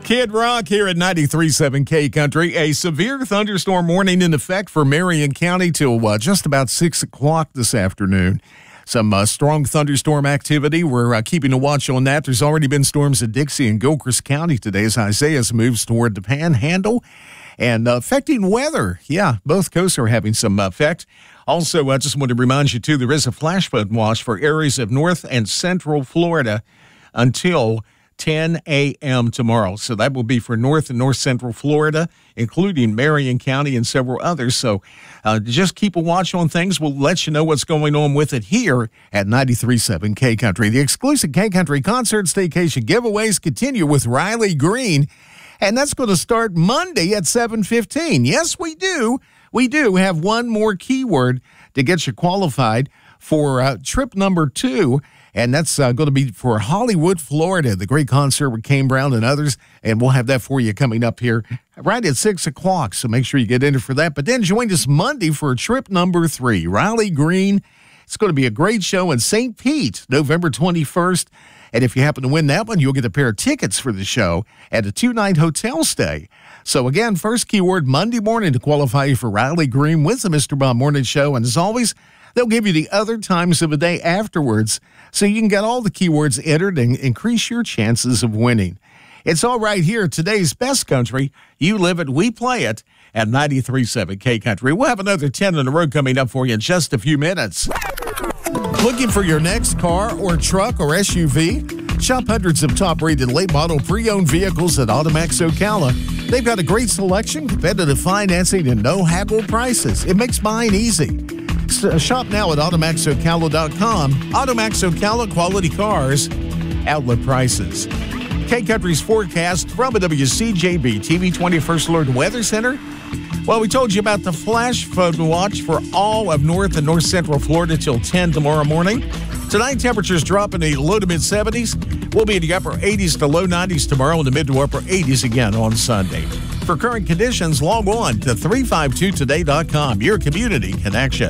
Kid Rock here at 93.7 K Country. A severe thunderstorm warning in effect for Marion County till just about 6 o'clock this afternoon. Some strong thunderstorm activity. We're keeping a watch on that. There's already been storms in Dixie and Gilchrist County today as Isaias moves toward the Panhandle and affecting weather. Yeah, both coasts are having some effect. Also, I just want to remind you, too, there is a flash flood watch for areas of North and Central Florida until 10 a.m. tomorrow. So that will be for North and North Central Florida, including Marion County and several others. So just keep a watch on things. We'll let you know what's going on with it here at 93.7 K Country. The exclusive K Country concert staycation giveaways continue with Riley Green, and that's going to start Monday at 7:15. Yes, we do. We do have one more keyword to get you qualified for trip number 2. And that's going to be for Hollywood, Florida, the great concert with Kane Brown and others. And we'll have that for you coming up here right at 6 o'clock. So make sure you get in for that. But then join us Monday for trip number 3, Riley Green. It's going to be a great show in St. Pete, November 21st. And if you happen to win that one, you'll get a pair of tickets for the show and a 2-night hotel stay. So again, first keyword Monday morning to qualify you for Riley Green with the Mr. Bob Morning Show. And as always, they'll give you the other times of the day afterwards so you can get all the keywords entered and increase your chances of winning. It's all right here, today's best country. You live it, we play it at 93.7 K Country. We'll have another 10 in a row coming up for you in just a few minutes. Looking for your next car or truck or SUV? Shop hundreds of top-rated late-model pre-owned vehicles at Automax Ocala. They've got a great selection, competitive financing, and no haggle prices. It makes buying easy. Shop now at AutomaxOcala.com. Automax Ocala, quality cars, outlet prices. K Country's forecast from a WCJB TV 21st Alert Weather Center. Well, we told you about the flash flood watch for all of North and North Central Florida till 10 tomorrow morning. Tonight, temperatures drop in the low to mid 70s. We'll be in the upper 80s to low 90s tomorrow and the mid to upper 80s again on Sunday. For current conditions, log on to 352today.com, your community connection.